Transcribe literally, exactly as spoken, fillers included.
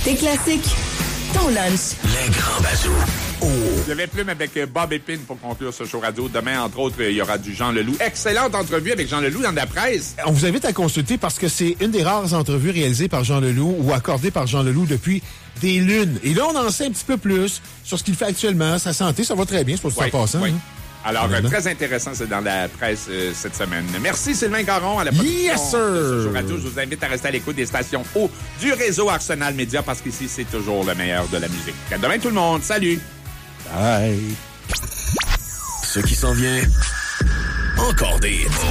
Tes classiques, ton lunch. Les grands bazous. Oh. Je vais plume avec Bob Épine pour conclure ce show radio. Demain, entre autres, il y aura du Jean Leloup. Excellente entrevue avec Jean Leloup dans la presse. On vous invite à consulter parce que c'est une des rares entrevues réalisées par Jean Leloup ou accordées par Jean Leloup depuis des lunes. Et là, on en sait un petit peu plus sur ce qu'il fait actuellement, sa santé. Ça va très bien, c'est pas Oui, ça passant. oui. Hein? Alors, Honnêtement. très intéressant, c'est dans la presse euh, cette semaine. Merci Sylvain Caron à la production Yes, sir! de ce show radio. Je vous invite à rester à l'écoute des stations haut du réseau Arsenal Média parce qu'ici, c'est toujours le meilleur de la musique. À demain tout le monde. Salut! Bye! Ce qui s'en vient, encore des